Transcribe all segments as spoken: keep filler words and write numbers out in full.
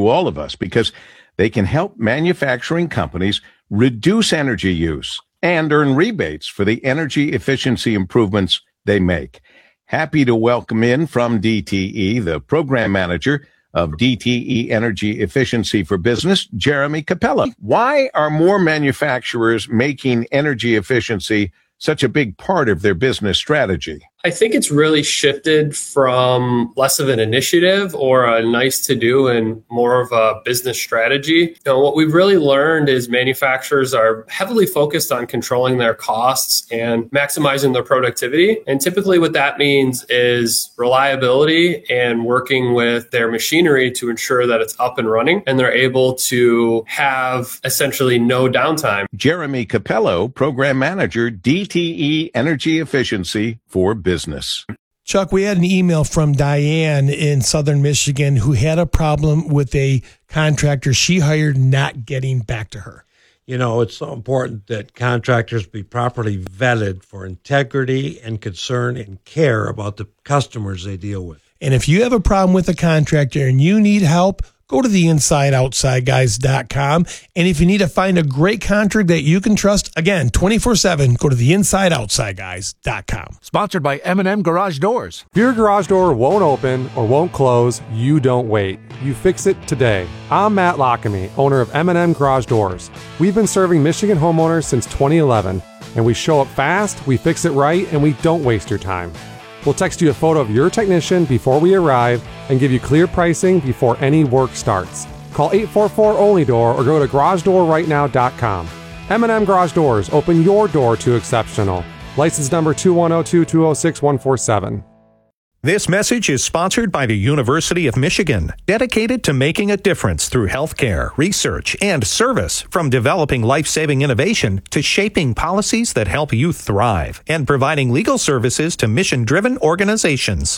to all of us because they can help manufacturing companies reduce energy use and earn rebates for the energy efficiency improvements they make. Happy to welcome in from D T E, the program manager of D T E Energy Efficiency for Business, Jeremy Capella. Why are more manufacturers making energy efficiency such a big part of their business strategy? I think it's really shifted from less of an initiative or a nice to do and more of a business strategy. You know, what we've really learned is manufacturers are heavily focused on controlling their costs and maximizing their productivity. And typically what that means is reliability and working with their machinery to ensure that it's up and running and they're able to have essentially no downtime. Jeremy Capello, Program Manager, D T E Energy Efficiency for Business. Business. Chuck, we had an email from Diane in Southern Michigan who had a problem with a contractor she hired not getting back to her. You know, it's so important that contractors be properly vetted for integrity and concern and care about the customers they deal with. And if you have a problem with a contractor and you need help, go to the inside outside guys dot com. And if you need to find a great contractor that you can trust, again, twenty-four seven, go to the inside outside guys dot com. Sponsored by M and M Garage Doors. If your garage door won't open or won't close, you don't wait. You fix it today. I'm Matt Lockamy, owner of M and M Garage Doors. We've been serving Michigan homeowners since twenty eleven, and we show up fast, we fix it right, and we don't waste your time. We'll text you a photo of your technician before we arrive and give you clear pricing before any work starts. Call eight four four, only door or go to garage door right now dot com. M and M Garage Doors, open your door to exceptional. License number two one zero two, two zero six, one four seven. This message is sponsored by the University of Michigan, dedicated to making a difference through healthcare, research, and service, from developing life-saving innovation to shaping policies that help youth thrive and providing legal services to mission-driven organizations.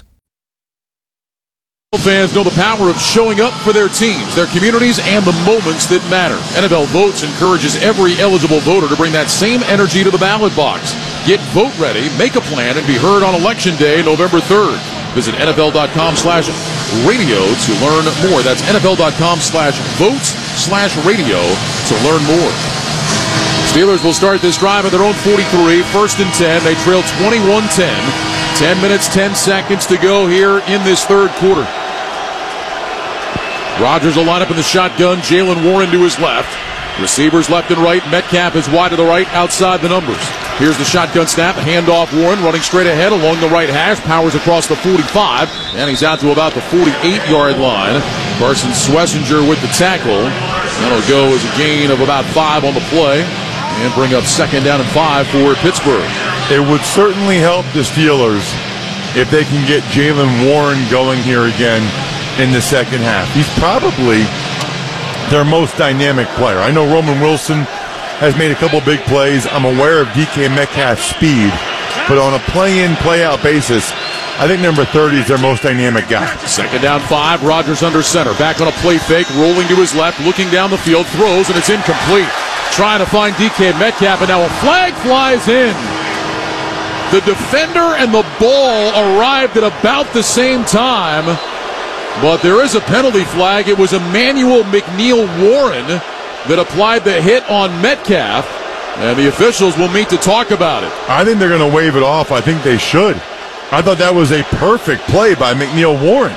Fans know the power of showing up for their teams, their communities, and the moments that matter. N F L Votes encourages every eligible voter to bring that same energy to the ballot box. Get vote ready, make a plan, and be heard on Election Day, November third. Visit N F L dot com slash radio to learn more. That's N F L dot com slash votes slash radio to learn more. Steelers will start this drive at their own forty-three, first and ten. They trail twenty-one ten. ten minutes, ten seconds to go here in this third quarter. Rodgers will line up in the shotgun. Jaylen Warren to his left. Receivers left and right. Metcalf is wide to the right, outside the numbers. Here's the shotgun snap. Handoff. Warren running straight ahead along the right hash. Powers across the forty-five. And he's out to about the forty-eight-yard line. Carson Schlesinger with the tackle. That'll go as a gain of about five on the play. And bring up second down and five for Pittsburgh. It would certainly help the Steelers if they can get Jaylen Warren going here again in the second half. He's probably their most dynamic player. I know Roman Wilson has made a couple big plays. I'm aware of D K Metcalf's speed, but on a play-in, play-out basis, I think number thirty is their most dynamic guy. Second down five, Rodgers under center. Back on a play fake, rolling to his left, looking down the field, throws, and it's incomplete. Trying to find D K Metcalf, and now a flag flies in. The defender and the ball arrived at about the same time, but there is a penalty flag. It was Emmanuel McNeil Warren that applied the hit on Metcalf, and the officials will meet to talk about it. I think they're going to wave it off. I think they should. I thought that was a perfect play by McNeil Warren.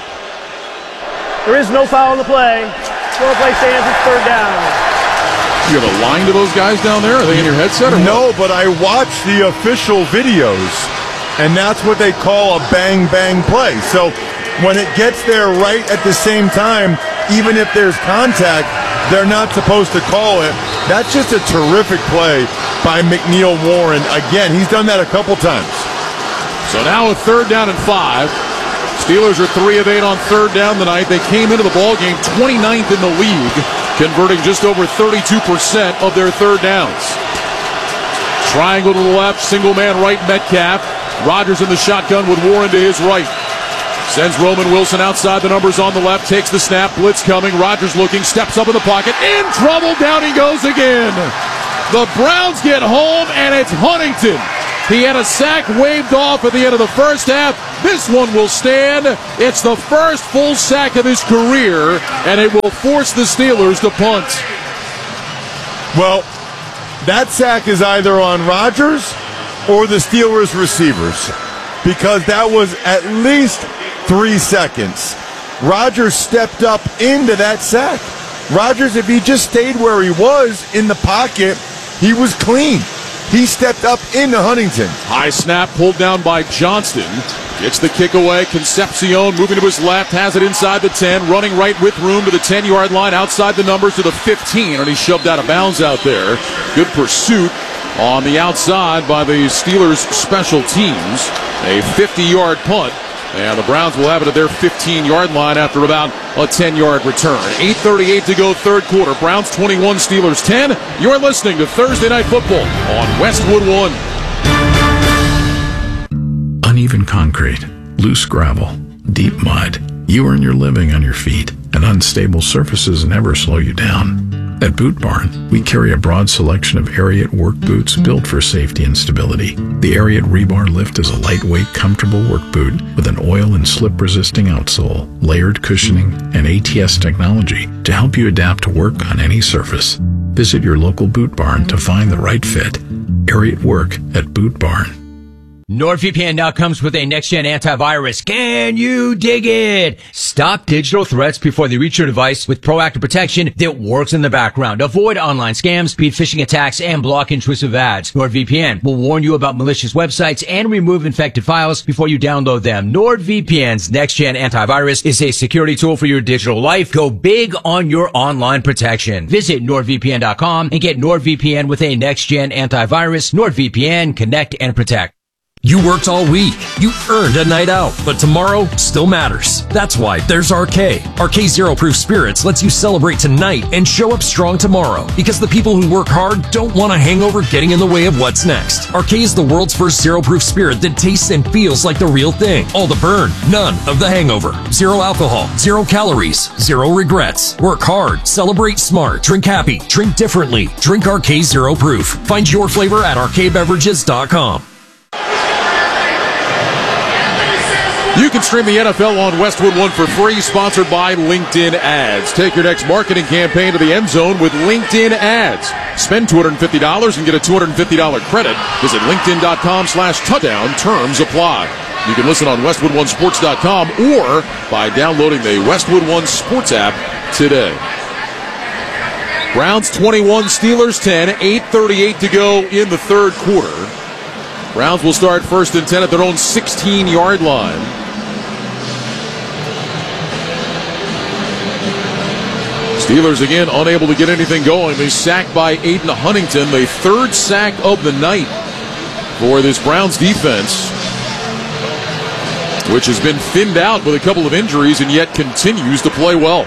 There is no foul on the play. Still play stands. It's third down. You have a line to those guys down there? Are they in your headset or No, what? but I watch the official videos, and that's what they call a bang-bang play. So when it gets there right at the same time, even if there's contact, they're not supposed to call it. That's just a terrific play by McNeil Warren. Again, he's done that a couple times. So now a third down and five. Steelers are three of eight on third down tonight. They came into the ballgame twenty-ninth in the league, converting just over thirty-two percent of their third downs. Triangle to the left, single man right, Metcalf. Rodgers in the shotgun with Warren to his right. Sends Roman Wilson outside the numbers on the left, takes the snap, blitz coming. Rodgers looking, steps up in the pocket, in trouble, down he goes again. The Browns get home, and it's Huntington He had a sack waved off at the end of the first half. This one will stand. It's the first full sack of his career, and it will force the Steelers to punt. Well, that sack is either on Rodgers or the Steelers receivers, because that was at least three seconds. Rodgers stepped up into that sack. Rodgers, if he just stayed where he was in the pocket, he was clean. He stepped up into Huntington. High snap pulled down by Johnston. Gets the kick away. Concepcion moving to his left, has it inside the ten, running right with room to the ten-yard line, outside the numbers to the fifteen, and he shoved out of bounds out there. Good pursuit on the outside by the Steelers special teams. A fifty-yard punt, and the Browns will have it at their fifteen-yard line after about a ten-yard return. eight thirty-eight to go, third quarter. Browns twenty-one, Steelers ten. You're listening to Thursday Night Football on Westwood One. Uneven concrete, loose gravel, deep mud. You earn your living on your feet, and unstable surfaces never slow you down. At Boot Barn, we carry a broad selection of Ariat work boots built for safety and stability. The Ariat Rebar Lift is a lightweight, comfortable work boot with an oil and slip-resisting outsole, layered cushioning, and A T S technology to help you adapt to work on any surface. Visit your local Boot Barn to find the right fit. Ariat Work at Boot Barn. NordVPN now comes with a next-gen antivirus. Can you dig it? Stop digital threats before they reach your device with proactive protection that works in the background. Avoid online scams, speed phishing attacks, and block intrusive ads. NordVPN will warn you about malicious websites and remove infected files before you download them. NordVPN's next-gen antivirus is a security tool for your digital life. Go big on your online protection. Visit nord V P N dot com and get NordVPN with a next-gen antivirus. NordVPN, connect and protect. You worked all week. You earned a night out, but tomorrow still matters. That's why there's R K. R K Zero Proof Spirits lets you celebrate tonight and show up strong tomorrow, because the people who work hard don't want a hangover getting in the way of what's next. R K is the world's first zero proof spirit that tastes and feels like the real thing. All the burn, none of the hangover. Zero alcohol, zero calories, zero regrets. Work hard, celebrate smart, drink happy, drink differently. Drink R K Zero Proof. Find your flavor at R K beverages dot com. You can stream the N F L on Westwood One for free, sponsored by LinkedIn Ads. Take your next marketing campaign to the end zone with LinkedIn Ads. Spend two hundred fifty dollars and get a two hundred fifty dollars credit. Visit linkedin dot com slash touchdown. Terms apply. You can listen on westwood one sports dot com or by downloading the Westwood One Sports app today. Browns twenty-one, Steelers ten, eight thirty-eight to go in the third quarter. Browns will start first and ten at their own sixteen-yard line. Steelers again unable to get anything going. They sacked by Aiden Huntington, the third sack of the night for this Browns defense, which has been thinned out with a couple of injuries and yet continues to play well.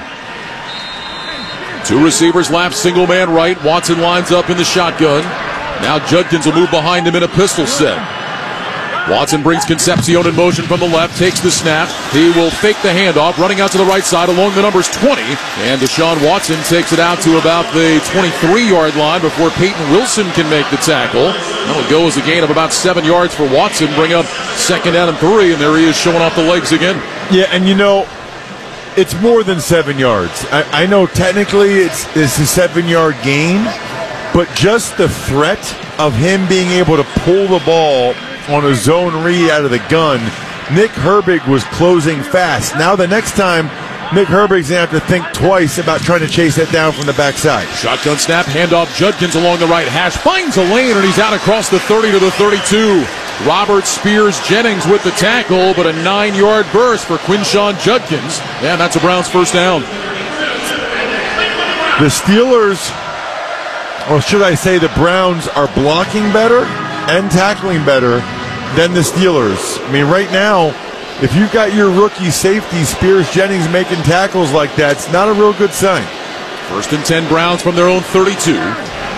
Two receivers lap, single man right. Watson lines up in the shotgun. Now Judkins will move behind him in a pistol set. Watson brings Concepcion in motion from the left, takes the snap. He will fake the handoff, running out to the right side along the numbers twenty. And Deshaun Watson takes it out to about the twenty-three-yard line before Peyton Wilson can make the tackle. That'll go as a gain of about seven yards for Watson, bring up second down and three, and there he is showing off the legs again. Yeah, and you know, it's more than seven yards. I, I know technically it's, it's a seven-yard gain, but just the threat of him being able to pull the ball on a zone read out of the gun, Nick Herbig was closing fast. Now the next time, Nick Herbig's going to have to think twice about trying to chase that down from the backside. Shotgun snap, handoff, Judkins along the right hash, finds a lane, and he's out across the thirty to the thirty-two. Robert Spears Jennings with the tackle, but a nine-yard burst for Quinshawn Judkins. And that's a Browns first down. The Steelers, or should I say the Browns, are blocking better and tackling better than the Steelers. I mean, right now, if you've got your rookie safety, Spears Jennings, making tackles like that, it's not a real good sign. First and ten, Browns from their own thirty-two.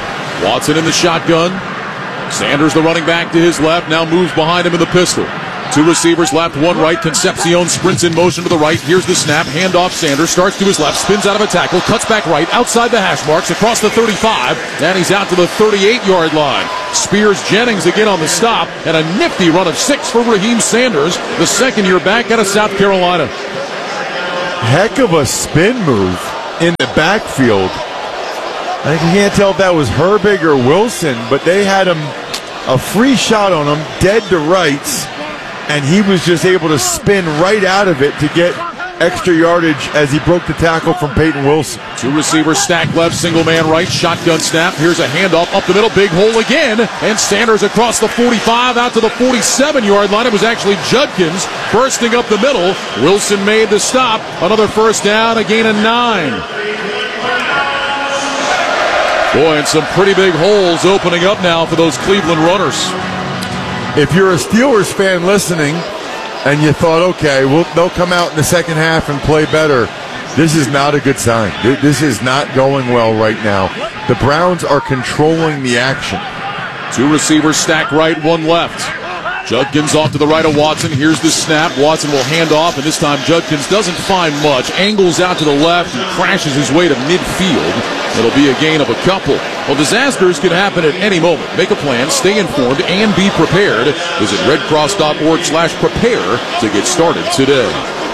Watson in the shotgun. Sanders, the running back, to his left, now moves behind him in the pistol. Two receivers left, one right. Concepcion sprints in motion to the right. Here's the snap. Handoff. Sanders starts to his left, spins out of a tackle, cuts back right, outside the hash marks, across the thirty-five, and he's out to the thirty-eight-yard line. Spears Jennings again on the stop, and a nifty run of six for Raheem Sanders, the second-year back out of South Carolina. Heck of a spin move in the backfield. I can't tell if that was Herbig or Wilson, but they had him a free shot on him, dead to rights, and he was just able to spin right out of it to get extra yardage as he broke the tackle from Peyton Wilson. Two receivers stacked left, single man right, shotgun snap. Here's a handoff up the middle, big hole again, and Sanders across the forty-five out to the forty-seven-yard line. It was actually Judkins bursting up the middle. Wilson made the stop. Another first down, a gain of nine. Boy, and some pretty big holes opening up now for those Cleveland runners. If you're a Steelers fan listening and you thought, okay, well, they'll come out in the second half and play better, this is not a good sign. This is not going well right now. The Browns are controlling the action. Two receivers stacked right, one left. Judkins off to the right of Watson. Here's the snap. Watson will hand off, and this time Judkins doesn't find much. Angles out to the left and crashes his way to midfield. It'll be a gain of a couple. Well, disasters can happen at any moment. Make a plan, stay informed, and be prepared. Visit redcross.org slash prepare to get started today.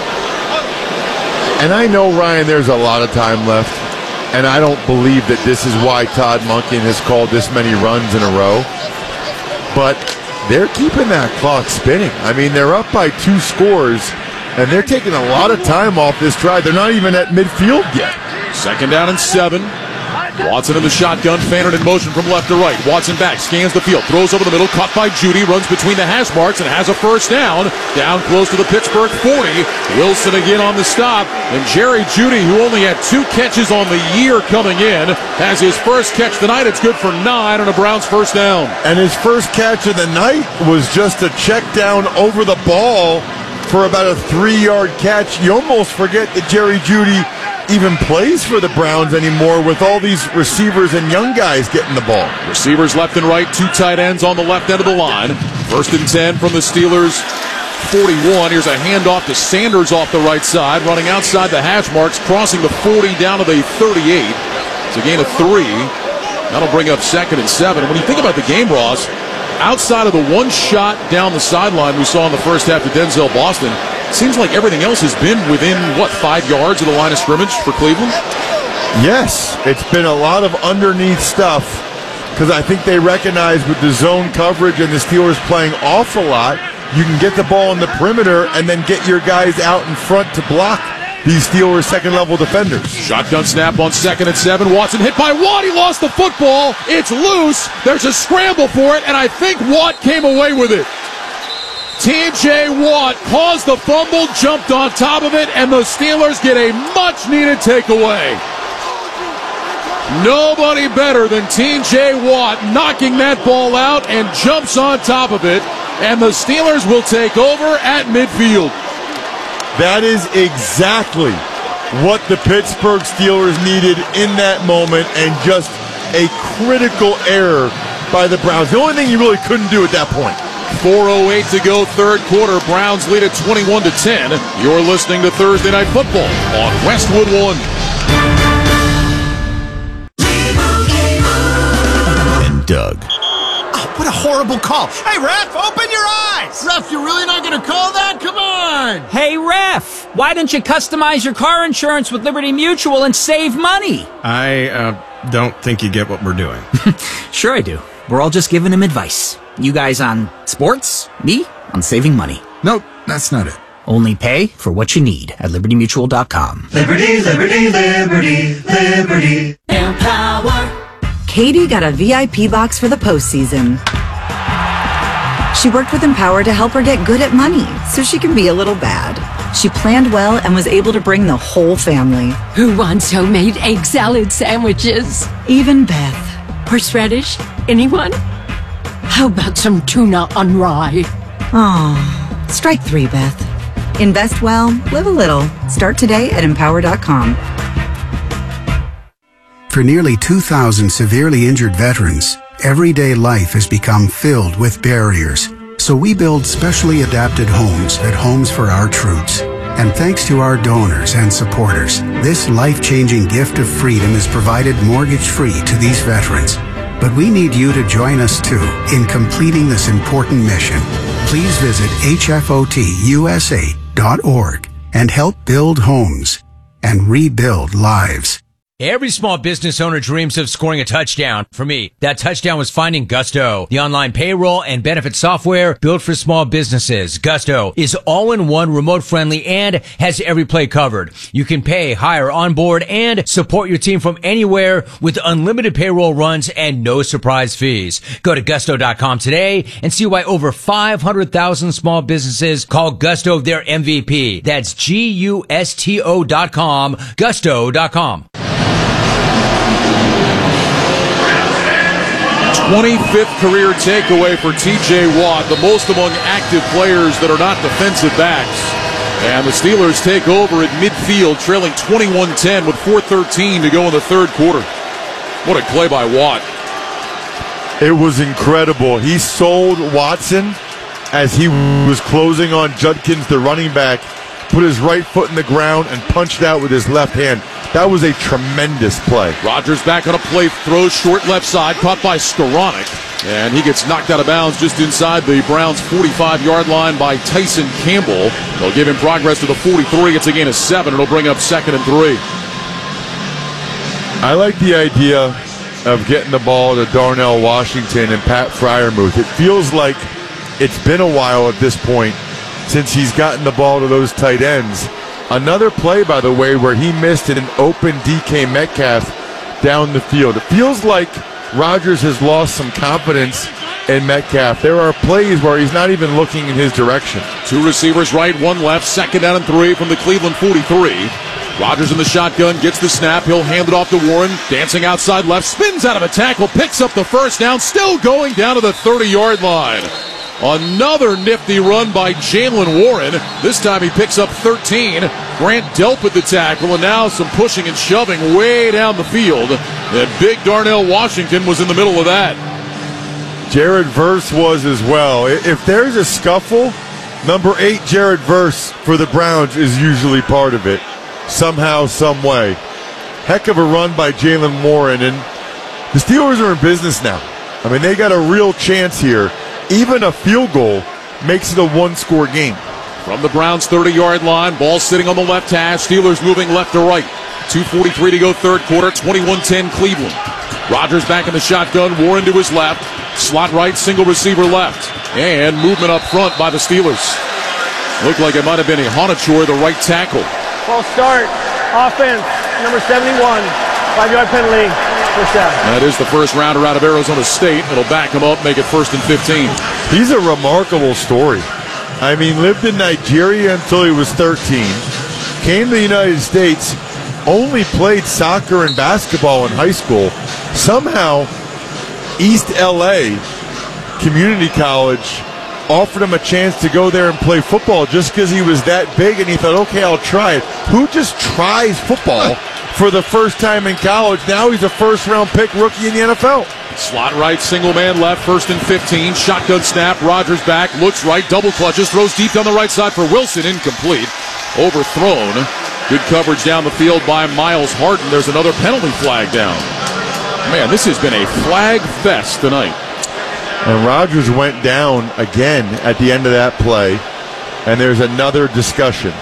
And I know, Ryan, there's a lot of time left, and I don't believe that this is why Todd Monken has called this many runs in a row. But they're keeping that clock spinning. I mean, they're up by two scores, and they're taking a lot of time off this drive. They're not even at midfield yet. Second down and seven. Watson in the shotgun, Fannin in motion from left to right. Watson back, scans the field, throws over the middle, caught by Judy, runs between the hash marks and has a first down. Down close to the Pittsburgh forty. Wilson again on the stop. And Jerry Judy, who only had two catches on the year coming in, has his first catch tonight. It's good for nine on a Browns first down. And his first catch of the night was just a check down over the ball for about a three-yard catch. You almost forget that Jerry Judy even plays for the Browns anymore with all these receivers and young guys getting the ball. Receivers left and right, two tight ends on the left end of the line. First and ten from the Steelers' forty-one. Here's a handoff to Sanders off the right side, running outside the hash marks, crossing the forty down to the thirty-eight. It's a gain of three. That'll bring up second and seven. When you think about the game, Ross, outside of the one shot down the sideline we saw in the first half to Denzel Boston, seems like everything else has been within, what, five yards of the line of scrimmage for Cleveland? Yes, it's been a lot of underneath stuff because I think they recognize with the zone coverage and the Steelers playing off a lot, you can get the ball in the perimeter and then get your guys out in front to block these Steelers second-level defenders. Shotgun snap on second and seven. Watson hit by Watt. He lost the football. It's loose. There's a scramble for it, and I think Watt came away with it. T J Watt caused the fumble, jumped on top of it, and the Steelers get a much-needed takeaway. Nobody better than T J Watt knocking that ball out and jumps on top of it, and the Steelers will take over at midfield. That is exactly what the Pittsburgh Steelers needed in that moment, and just a critical error by the Browns. The only thing you really couldn't do at that point. four oh eight to go, third quarter. Browns lead at twenty-one to ten. You're listening to Thursday Night Football on Westwood One. And Doug. Oh, what a horrible call. Hey, ref, open your eyes. Ref, you're really not going to call that? Come on. Hey, ref, why don't you customize your car insurance with Liberty Mutual and save money? I uh, don't think you get what we're doing. Sure I do. We're all just giving him advice. You guys on sports, me on saving money. Nope, that's not it. Only pay for what you need at liberty mutual dot com. Liberty, liberty, liberty, liberty. Empower. Katie got a V I P box for the postseason. She worked with Empower to help her get good at money so she can be a little bad. She planned well and was able to bring the whole family. Who wants homemade egg salad sandwiches? Even Beth. Horseradish? Anyone? How about some tuna on rye? Aw, strike three, Beth. Invest well, live a little. Start today at empower dot com. For nearly two thousand severely injured veterans, everyday life has become filled with barriers. So we build specially adapted homes at Homes for Our Troops. And thanks to our donors and supporters, this life-changing gift of freedom is provided mortgage-free to these veterans. But we need you to join us, too, in completing this important mission. Please visit H F O T U S A dot org and help build homes and rebuild lives. Every small business owner dreams of scoring a touchdown. For me, that touchdown was finding Gusto, the online payroll and benefit software built for small businesses. Gusto is all-in-one, remote-friendly, and has every play covered. You can pay, hire, onboard, and support your team from anywhere with unlimited payroll runs and no surprise fees. Go to gusto dot com today and see why over five hundred thousand small businesses call Gusto their M V P. That's G U S T O dot com, gusto dot com. twenty-fifth career takeaway for T J Watt, the most among active players that are not defensive backs. And the Steelers take over at midfield, trailing twenty-one ten with four thirteen to go in the third quarter. What a play by Watt. It was incredible. He sold Watson as he was closing on Judkins, the running back, put his right foot in the ground and punched out with his left hand. That was a tremendous play. Rodgers back on a play, throws short left side, caught by Skoranek. And he gets knocked out of bounds just inside the Browns' forty-five-yard line by Tyson Campbell. They'll give him progress to the forty-three. It's a gain of seven. It'll bring up second and three. I like the idea of getting the ball to Darnell Washington and Pat Freiermuth. It feels like it's been a while at this point since he's gotten the ball to those tight ends. Another play, by the way, where he missed an open D K Metcalf down the field. It feels like Rodgers has lost some confidence in Metcalf. There are plays where he's not even looking in his direction. Two receivers right, one left, second down and three from the Cleveland forty-three. Rodgers in the shotgun, gets the snap, he'll hand it off to Warren, dancing outside left, spins out of a tackle, picks up the first down, still going down to the thirty-yard line. Another nifty run by Jaylen Warren. This time he picks up thirteen. Grant Delp with the tackle, and now some pushing and shoving way down the field. And big Darnell Washington was in the middle of that. Jared Verse was as well. If there's a scuffle, number eight Jared Verse for the Browns is usually part of it. Somehow, some way. Heck of a run by Jaylen Warren, and the Steelers are in business now. I mean, they got a real chance here. Even a field goal makes it a one-score game. From the Browns' thirty-yard line, ball sitting on the left hash. Steelers moving left to right. two forty-three to go third quarter, twenty-one ten Cleveland. Rodgers back in the shotgun, Warren to his left. Slot right, single receiver left. And movement up front by the Steelers. Looked like it might have been a Honachor, the right tackle. False start. Offense, number seventy-one. Five-yard penalty. First down. That is the first rounder out of Arizona State. It'll back him up, make it first and fifteen. He's a remarkable story. I mean, lived in Nigeria until he was thirteen. Came to the United States, only played soccer and basketball in high school. Somehow, East L A Community College offered him a chance to go there and play football just because he was that big, and he thought, okay, I'll try it. Who just tries football for the first time in college? Now he's a first-round pick rookie in the N F L. Slot right, single man left, first and fifteen. Shotgun snap, Rodgers back, looks right, double clutches, throws deep down the right side for Wilson, incomplete. Overthrown. Good coverage down the field by Miles Harden. There's another penalty flag down. Man, this has been a flag fest tonight. And Rodgers went down again at the end of that play, and there's another discussion.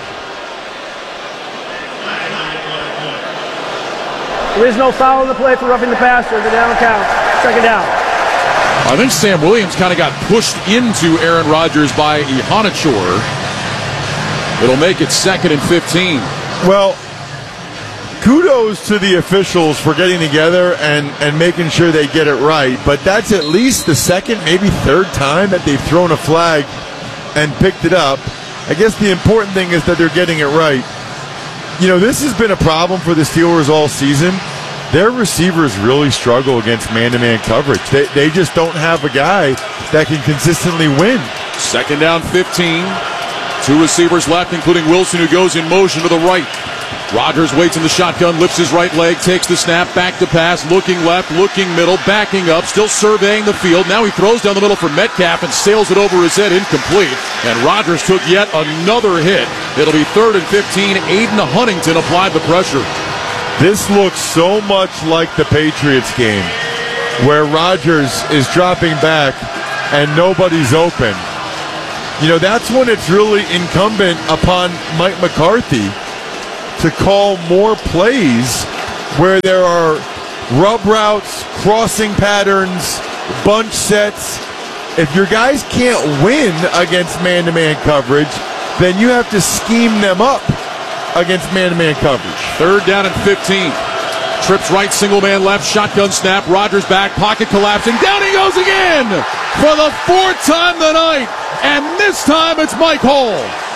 There is no foul in the play for roughing the passer. The down count. Second down. I think Sam Williams kind of got pushed into Aaron Rodgers by Ihanachour. It'll make it second and fifteen. Well, kudos to the officials for getting together and, and making sure they get it right, but that's at least the second, maybe third time that they've thrown a flag and picked it up. I guess the important thing is that they're getting it right. You know, this has been a problem for the Steelers all season. Their receivers really struggle against man-to-man coverage. They, they just don't have a guy that can consistently win. Second down, fifteen. Two receivers left, including Wilson, who goes in motion to the right. Rodgers waits in the shotgun, lifts his right leg, takes the snap, back to pass, looking left, looking middle, backing up, still surveying the field. Now he throws down the middle for Metcalf and sails it over his head, incomplete. And Rodgers took yet another hit. It'll be third and fifteen. Aiden Huntington applied the pressure. This looks so much like the Patriots game, where Rodgers is dropping back and nobody's open. You know, that's when it's really incumbent upon Mike McCarthy to call more plays where there are rub routes, crossing patterns, bunch sets. If your guys can't win against man-to-man coverage, then you have to scheme them up against man-to-man coverage. Third down and fifteen. Trips right, single man left, shotgun snap. Rodgers back, pocket collapsing. Down he goes again for the fourth time tonight. And this time it's Mike Hall.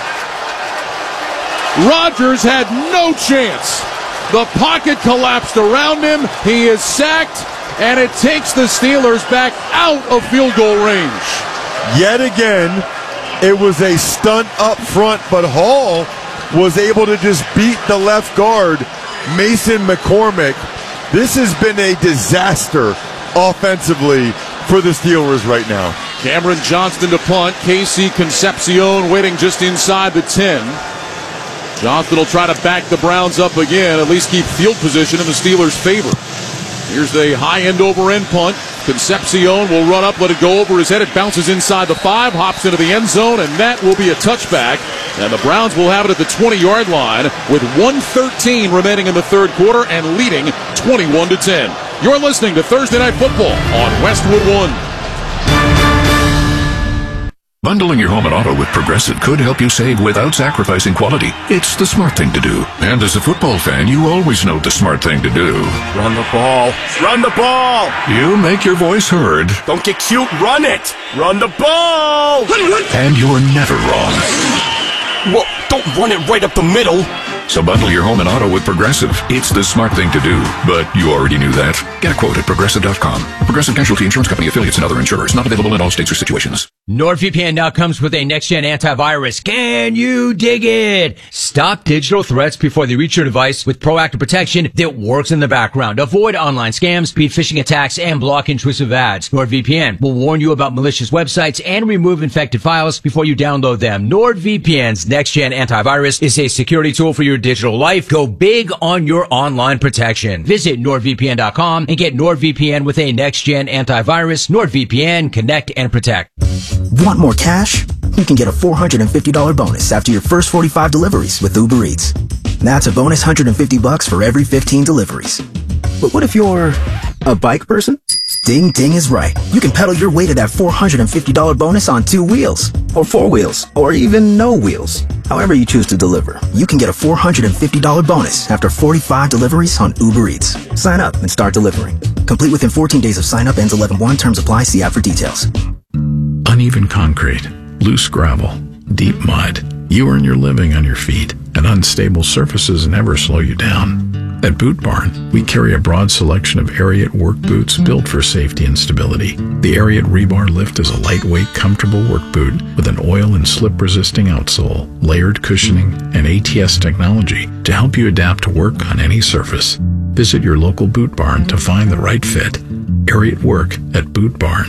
Rodgers had no chance. The pocket collapsed around him. He is sacked, and it takes the Steelers back out of field goal range. Yet again, it was a stunt up front, but Hall was able to just beat the left guard, Mason McCormick. This has been a disaster offensively for the Steelers right now. Cameron Johnston to punt. Casey Concepcion waiting just inside the ten. Johnston will try to back the Browns up again, at least keep field position in the Steelers' favor. Here's the high end over end punt. Concepcion will run up, let it go over his head. It bounces inside the five, hops into the end zone, and that will be a touchback. And the Browns will have it at the twenty-yard line with one thirteen remaining in the third quarter and leading twenty-one to ten. You're listening to Thursday Night Football on Westwood One. Bundling your home and auto with Progressive could help you save without sacrificing quality. It's the smart thing to do. And as a football fan, you always know the smart thing to do. Run the ball. Run the ball. You make your voice heard. Don't get cute. Run it. Run the ball. And you're never wrong. Well, don't run it right up the middle. So bundle your home and auto with Progressive. It's the smart thing to do. But you already knew that. Get a quote at Progressive dot com. Progressive Casualty Insurance Company affiliates and other insurers. Not available in all states or situations. NordVPN now comes with a next-gen antivirus. Can you dig it? Stop digital threats before they reach your device with proactive protection that works in the background. Avoid online scams, beat phishing attacks, and block intrusive ads. NordVPN will warn you about malicious websites and remove infected files before you download them. NordVPN's next-gen antivirus is a security tool for your digital life. Go big on your online protection. Visit Nord V P N dot com and get NordVPN with a next-gen antivirus. NordVPN, connect and protect. Want more cash? You can get a four hundred fifty dollars bonus after your first forty-five deliveries with Uber Eats. That's a bonus one hundred fifty bucks for every fifteen deliveries. But what if you're a bike person? Ding Ding is right. You can pedal your way to that four hundred fifty dollars bonus on two wheels, or four wheels, or even no wheels. However you choose to deliver, you can get a four hundred fifty dollars bonus after forty-five deliveries on Uber Eats. Sign up and start delivering. Complete within fourteen days of sign up. Ends eleven one. Terms apply. See app for details. Uneven concrete, loose gravel, deep mud. You earn your living on your feet, and unstable surfaces never slow you down. At Boot Barn, we carry a broad selection of Ariat work boots built for safety and stability. The Ariat Rebar Lift is a lightweight, comfortable work boot with an oil and slip-resisting outsole, layered cushioning, and A T S technology to help you adapt to work on any surface. Visit your local Boot Barn to find the right fit. Ariat Work at Boot Barn.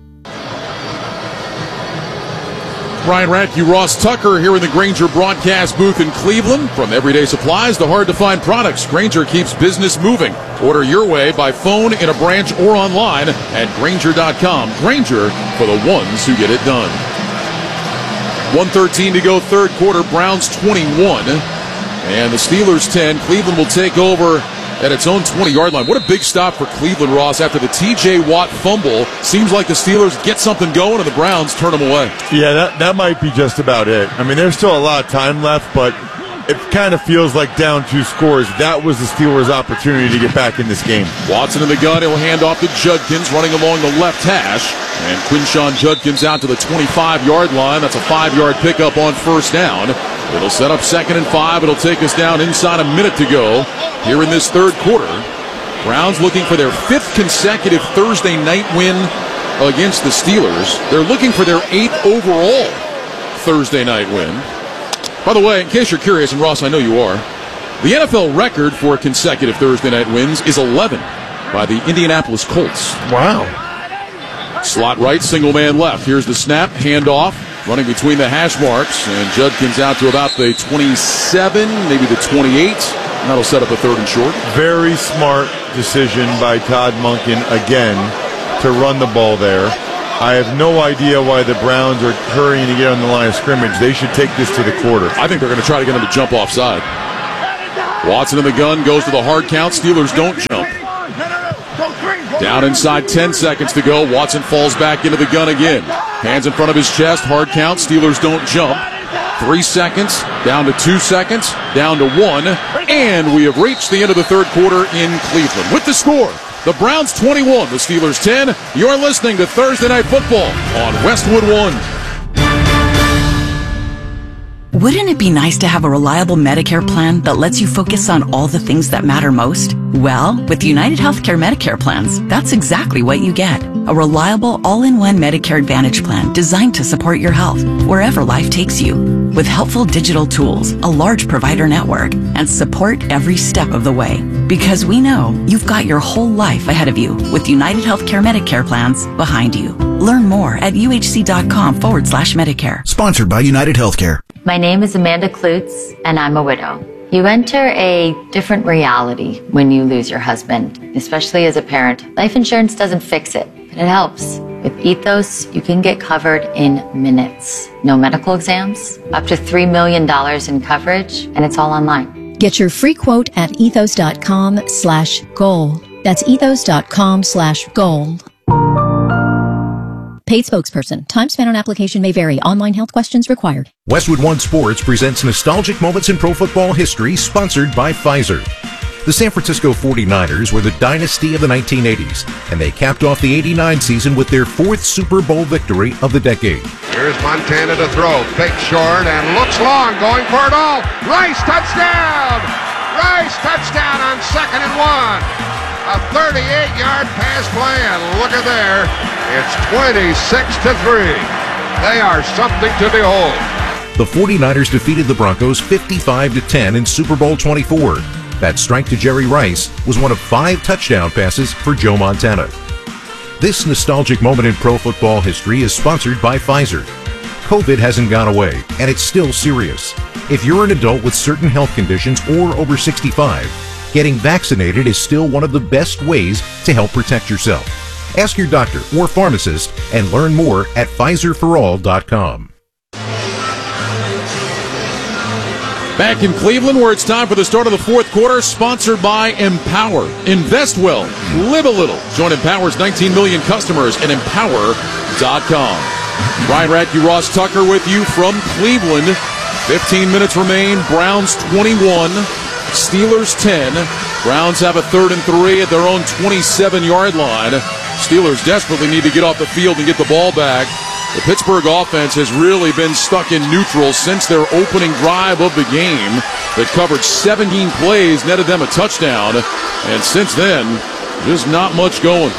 Brian Radke, Ross Tucker here in the Grainger broadcast booth in Cleveland. From everyday supplies to hard-to-find products, Grainger keeps business moving. Order your way by phone, in a branch, or online at Grainger dot com. Grainger, for the ones who get it done. one thirteen to go, third quarter. Browns twenty-one. And the Steelers ten. Cleveland will take over at its own twenty-yard line. What a big stop for Cleveland, Ross, after the T J Watt fumble. Seems like the Steelers get something going and the Browns turn them away. Yeah, that, that might be just about it. I mean, there's still a lot of time left, but it kind of feels like down two scores. That was the Steelers' opportunity to get back in this game. Watson in the gun. He'll hand off to Judkins running along the left hash. And Quinshawn Judkins out to the twenty-five-yard line. That's a five-yard pickup on first down. It'll set up second and five. It'll take us down inside a minute to go here in this third quarter. Browns looking for their fifth consecutive Thursday night win against the Steelers. They're looking for their eighth overall Thursday night win. By the way, in case you're curious, and Ross, I know you are, The N F L record for consecutive Thursday night wins is eleven by the Indianapolis Colts. Wow. Slot right, single man left. Here's the snap, handoff, running between the hash marks, and Judkins out to about the twenty-seven, maybe the twenty-eight. That'll set up a third and short. Very smart decision by Todd Monken again to run the ball there. I have no idea why the Browns are hurrying to get on the line of scrimmage. They should take this to the quarter. I think they're going to try to get him to jump offside. Watson in the gun, goes to the hard count. Steelers don't jump. Down inside, ten seconds to go. Watson falls back into the gun again. Hands in front of his chest, hard count. Steelers don't jump. Three seconds, down to two seconds, down to one. And we have reached the end of the third quarter in Cleveland. With the score, the Browns twenty-one, the Steelers ten. You're listening to Thursday Night Football on Westwood One. Wouldn't it be nice to have a reliable Medicare plan that lets you focus on all the things that matter most? Well, with United Healthcare Medicare plans, that's exactly what you get. A reliable, all-in-one Medicare Advantage plan designed to support your health wherever life takes you. With helpful digital tools, a large provider network, and support every step of the way. Because we know you've got your whole life ahead of you with United Healthcare Medicare plans behind you. Learn more at uhc.com forward slash Medicare. Sponsored by United Healthcare. My name is Amanda Klutz, and I'm a widow. You enter a different reality when you lose your husband, especially as a parent. Life insurance doesn't fix it, but it helps. With Ethos, you can get covered in minutes. No medical exams, up to three million dollars in coverage, and it's all online. Get your free quote at ethos.com slash goal. That's ethos.com slash goal. Paid spokesperson. Time spent on application may vary. Online health questions required. Westwood One Sports presents Nostalgic Moments in Pro Football History, sponsored by Pfizer. The San Francisco forty-niners were the dynasty of the nineteen eighties, and they capped off the eighty-nine season with their fourth Super Bowl victory of the decade. Here's Montana to throw. Fake short and looks long, going for it all. Rice touchdown! Rice touchdown on second and one. A thirty-eight yard pass play, and look at there. It's twenty-six to three. They are something to behold. The forty-niners defeated the Broncos fifty-five to ten in Super Bowl twenty-four. That strike to Jerry Rice was one of five touchdown passes for Joe Montana. This nostalgic moment in pro football history is sponsored by Pfizer. COVID hasn't gone away, and it's still serious. If you're an adult with certain health conditions or over sixty-five, getting vaccinated is still one of the best ways to help protect yourself. Ask your doctor or pharmacist and learn more at Pfizer for all dot com. Back in Cleveland, where it's time for the start of the fourth quarter, sponsored by Empower. Invest well, live a little. Join Empower's nineteen million customers at empower dot com. Ryan Radke, Ross Tucker with you from Cleveland. fifteen minutes remain. Browns twenty-one, Steelers ten. Browns have a third and three at their own twenty-seven yard line. Steelers desperately need to get off the field and get the ball back. The Pittsburgh offense has really been stuck in neutral since their opening drive of the game that covered seventeen plays, netted them a touchdown, and since then, just not much going.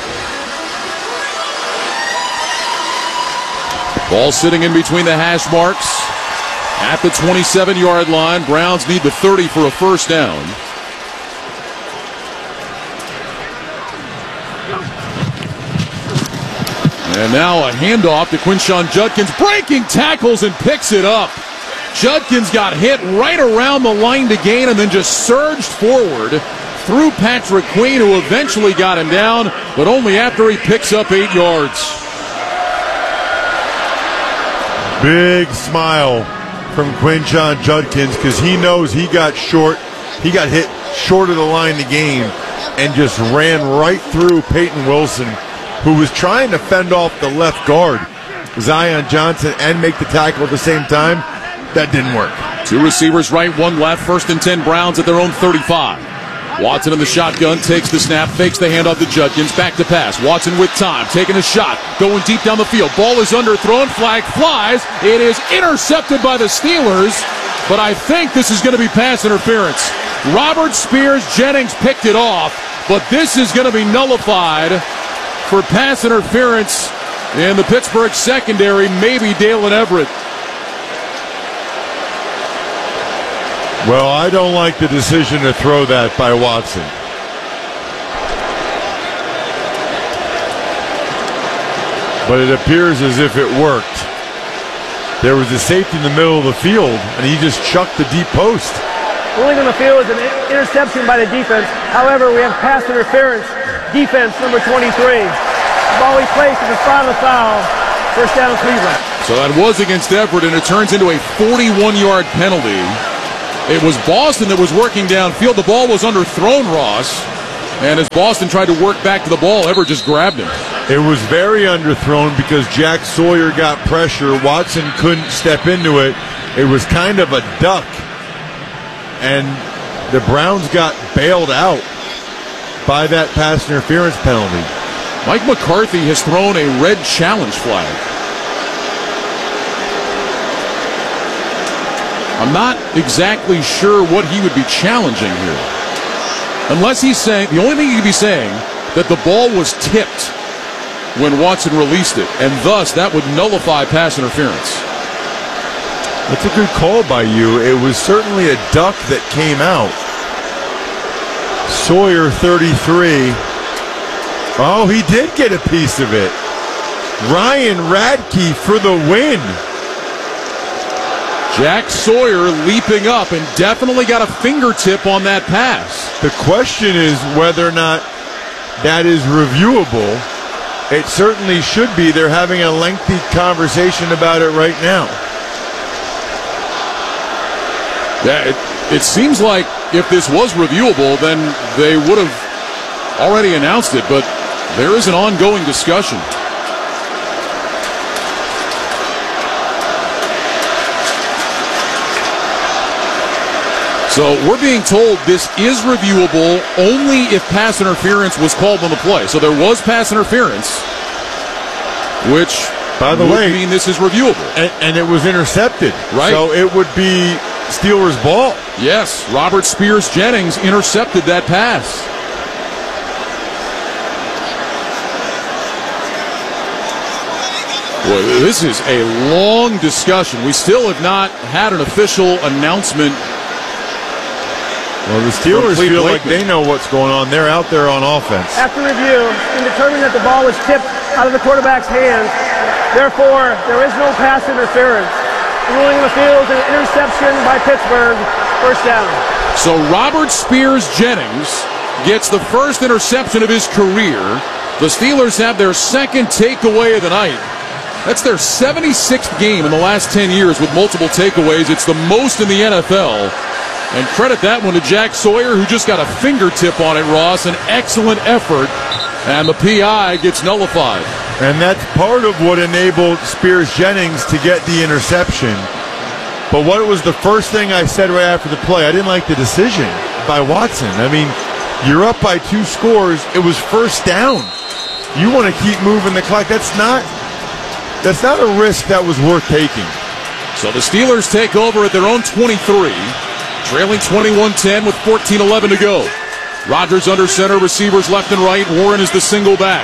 Ball sitting in between the hash marks at the twenty-seven yard line. Browns need the thirty for a first down. And now a handoff to Quinshon Judkins, breaking tackles and picks it up. Judkins got hit right around the line to gain and then just surged forward through Patrick Queen, who eventually got him down, but only after he picks up eight yards. Big smile from Quinshon Judkins because he knows he got short. He got hit short of the line to gain and just ran right through Peyton Wilson, who was trying to fend off the left guard, Zion Johnson, and make the tackle at the same time. That didn't work. Two receivers right, one left. First and ten, Browns at their own thirty-five. Watson in the shotgun, takes the snap, fakes the handoff to Judkins, back to pass. Watson with time, taking a shot, going deep down the field. Ball is underthrown, flag flies. It is intercepted by the Steelers, but I think this is going to be pass interference. Robert Spears Jennings picked it off, but this is going to be nullified for pass interference in the Pittsburgh secondary, maybe Dalen Everett. Well, I don't like the decision to throw that by Watson. But it appears as if it worked. There was a safety in the middle of the field, and he just chucked the deep post. Ruling on the field is an interception by the defense. However, we have pass interference. Defense number twenty-three. The ball he placed at the spot of the foul. First down, Cleveland. So that was against Everett, and it turns into a forty-one-yard penalty. It was Boston that was working downfield. The ball was underthrown, Ross. And as Boston tried to work back to the ball, Everett just grabbed him. It was very underthrown because Jack Sawyer got pressure. Watson couldn't step into it. It was kind of a duck. And the Browns got bailed out by that pass interference penalty. Mike McCarthy has thrown a red challenge flag. I'm not exactly sure what he would be challenging here. Unless he's saying, the only thing he could be saying, that the ball was tipped when Watson released it, and thus that would nullify pass interference. That's a good call by you. It was certainly a duck that came out. Sawyer, thirty-three. Oh, he did get a piece of it. Ryan Radke for the win. Jack Sawyer leaping up and definitely got a fingertip on that pass. The question is whether or not that is reviewable. It certainly should be. They're having a lengthy conversation about it right now. Yeah, it, it seems like if this was reviewable, then they would have already announced it, but there is an ongoing discussion. So we're being told this is reviewable only if pass interference was called on the play. So there was pass interference, which, by the would way, mean this is reviewable. And, and it was intercepted. Right. So it would be Steelers' ball. Yes, Robert Spears Jennings intercepted that pass. Boy, this is a long discussion. We still have not had an official announcement. Well, the Steelers feel like they know what's going on. They're out there on offense. After review, and determined that the ball was tipped out of the quarterback's hands. Therefore, there is no pass interference. The ruling on the field is an interception by Pittsburgh. First down. So Robert Spears Jennings gets the first interception of his career. The Steelers have their second takeaway of the night. That's their seventy-sixth game in the last ten years with multiple takeaways. It's the most in the N F L. And credit that one to Jack Sawyer, who just got a fingertip on it, Ross. An excellent effort. And the P I gets nullified. And that's part of what enabled Spears Jennings to get the interception. But what was the first thing I said right after the play? I didn't like the decision by Watson. I mean, you're up by two scores. It was first down. You want to keep moving the clock. That's not, that's not a risk that was worth taking. So the Steelers take over at their own twenty-three. Trailing twenty-one ten with fourteen eleven to go. Rodgers under center, receivers left and right. Warren is the single back.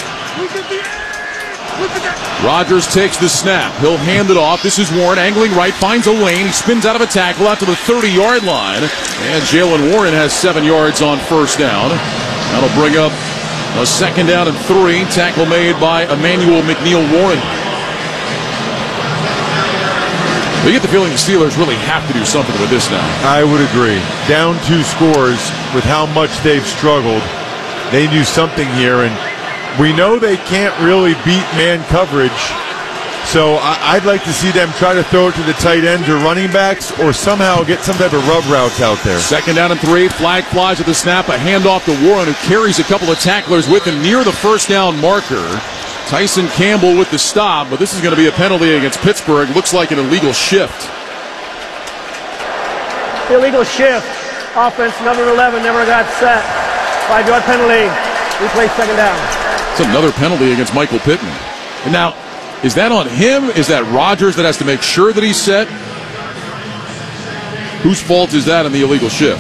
Rodgers takes the snap. He'll hand it off. This is Warren angling right, finds a lane. He spins out of a tackle out to the thirty-yard line. And Jalen Warren has seven yards on first down. That'll bring up a second down and three. Tackle made by Emmanuel McNeil Warren. You get the feeling the Steelers really have to do something with this now. I would agree. Down two scores with how much they've struggled. They do something here, and we know they can't really beat man coverage. So I'd like to see them try to throw it to the tight ends or running backs or somehow get some type of rub routes out there. Second down and three. Flag flies at the snap. A handoff to Warren, who carries a couple of tacklers with him near the first down marker. Tyson Campbell with the stop, but this is going to be a penalty against Pittsburgh. Looks like an illegal shift. Illegal shift. Offense number eleven never got set. Five-yard penalty. Replay second down. It's another penalty against Michael Pittman. And now, is that on him? Is that Rodgers that has to make sure that he's set? Whose fault is that in the illegal shift?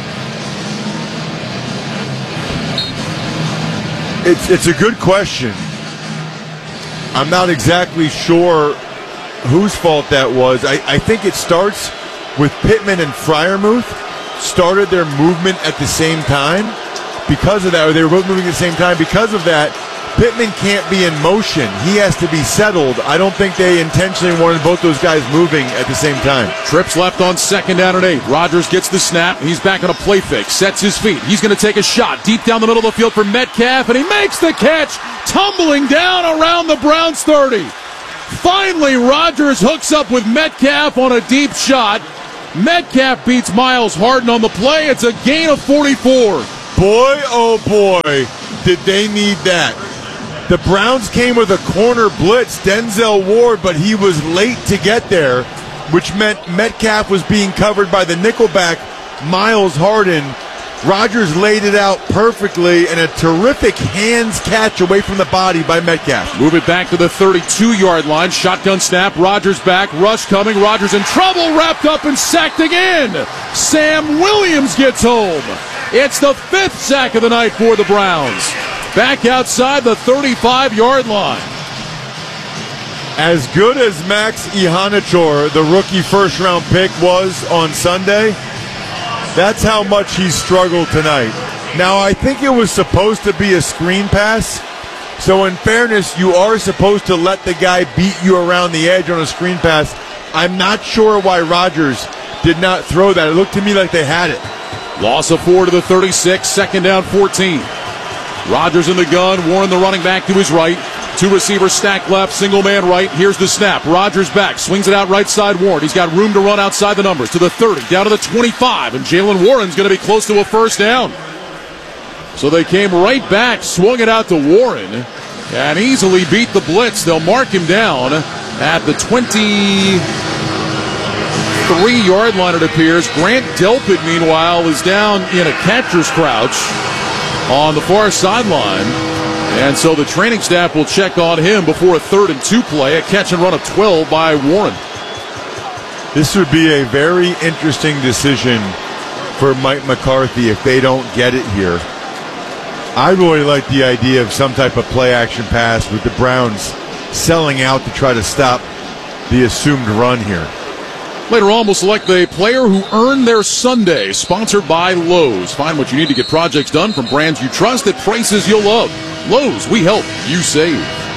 It's it's a good question. I'm not exactly sure whose fault that was. I, I think it starts with Pittman and Freiermuth started their movement at the same time. Because of that, or they were both moving at the same time, because of that, Pittman can't be in motion. He has to be settled. I don't think they intentionally wanted both those guys moving at the same time. Trips left on second down and eight. Rodgers gets the snap. He's back on a play fake. Sets his feet. He's going to take a shot deep down the middle of the field for Metcalf, and he makes the catch, tumbling down around the Browns thirty. Finally, Rodgers hooks up with Metcalf on a deep shot. Metcalf beats Miles Harden on the play. It's a gain of forty-four. Boy, oh boy, did they need that. The Browns came with a corner blitz, Denzel Ward, but he was late to get there, which meant Metcalf was being covered by the nickelback, Miles Harden. Rodgers laid it out perfectly, and a terrific hands catch away from the body by Metcalf. Move it back to the thirty-two-yard line. Shotgun snap. Rodgers back. Rush coming. Rodgers in trouble. Wrapped up and sacked again. Sam Williams gets home. It's the fifth sack of the night for the Browns. Back outside the thirty-five-yard line. As good as Max Ihanachor, the rookie first-round pick, was on Sunday, that's how much he struggled tonight. Now, I think it was supposed to be a screen pass, so in fairness, you are supposed to let the guy beat you around the edge on a screen pass. I'm not sure why Rodgers did not throw that. It looked to me like they had it. Loss of four to the thirty-six, second down fourteen. Rodgers in the gun, Warren the running back to his right. Two receivers stacked left, single man right. Here's the snap. Rodgers back, swings it out right side Warren. He's got room to run outside the numbers to the thirty, down to the twenty-five, and Jaylen Warren's going to be close to a first down. So they came right back, swung it out to Warren, and easily beat the blitz. They'll mark him down at the twenty-three-yard line, it appears. Grant Delpit, meanwhile, is down in a catcher's crouch on the far sideline. And so the training staff will check on him before a third and two play, a catch and run of twelve by Warren. This would be a very interesting decision for Mike McCarthy if they don't get it here. I really like the idea of some type of play-action pass with the Browns selling out to try to stop the assumed run here. Later on, we'll select the player who earned their Sunday, sponsored by Lowe's. Find what you need to get projects done from brands you trust at prices you'll love. Lowe's, we help, you save.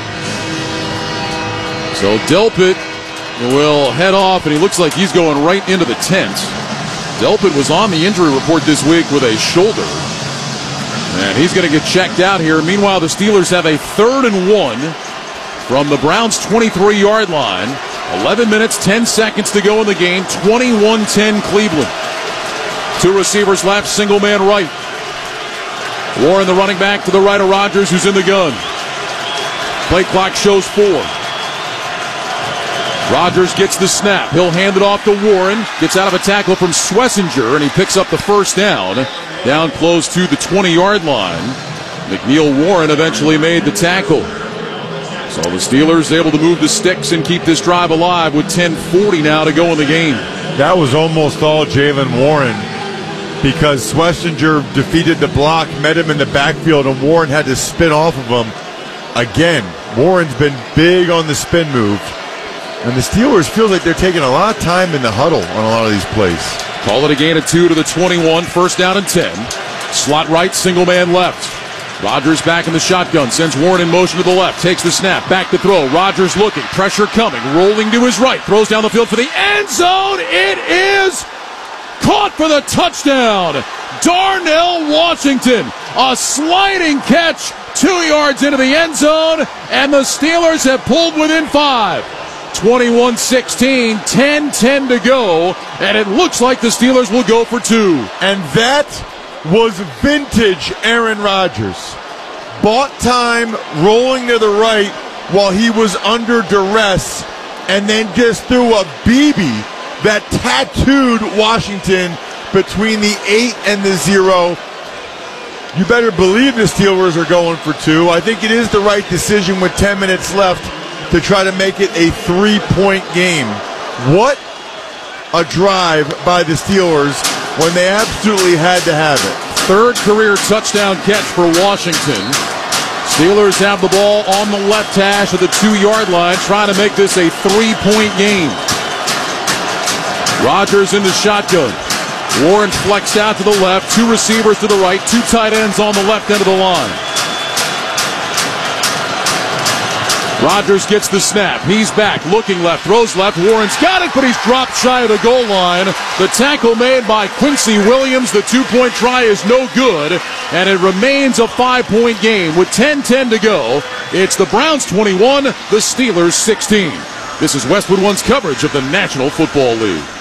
So Delpit will head off, and he looks like he's going right into the tent. Delpit was on the injury report this week with a shoulder, and he's going to get checked out here. Meanwhile, the Steelers have a third and one from the Browns' twenty-three-yard line. eleven minutes, ten seconds to go in the game. twenty-one ten Cleveland. Two receivers left, single man right. Warren, the running back, to the right of Rodgers, who's in the gun. Play clock shows four. Rodgers gets the snap. He'll hand it off to Warren. Gets out of a tackle from Schlesinger, and he picks up the first down. Down close to the twenty-yard line. McNeil Warren eventually made the tackle. So the Steelers able to move the sticks and keep this drive alive with ten forty now to go in the game. That was almost all Jaylen Warren, because Schlesinger defeated the block, met him in the backfield, and Warren had to spin off of him. Again, Warren's been big on the spin move, and the Steelers feel like they're taking a lot of time in the huddle on a lot of these plays. Call it a gain of two to the twenty-one, first down and ten. Slot right, single man left. Rodgers back in the shotgun, sends Warren in motion to the left, takes the snap, back to throw. Rodgers looking, pressure coming, rolling to his right, throws down the field for the end zone. It is caught for the touchdown. Darnell Washington, a sliding catch, two yards into the end zone, and the Steelers have pulled within five. twenty-one sixteen, ten ten to go, and it looks like the Steelers will go for two. And that was vintage Aaron Rodgers. Bought time, rolling to the right while he was under duress, and then just threw a B B that tattooed Washington between the eight and the zero. You better believe the Steelers are going for two. I think it is the right decision with ten minutes left to try to make it a three-point game. What a drive by the Steelers when they absolutely had to have it. Third career touchdown catch for Washington. Steelers have the ball on the left hash of the two-yard line, trying to make this a three-point game. Rodgers into shotgun. Warren flexed out to the left, two receivers to the right, two tight ends on the left end of the line. Rodgers gets the snap. He's back, looking left, throws left. Warren's got it, but he's dropped shy of the goal line. The tackle made by Quincy Williams. The two-point try is no good, and it remains a five-point game with ten ten to go. It's the Browns twenty-one, the Steelers sixteen. This is Westwood One's coverage of the National Football League.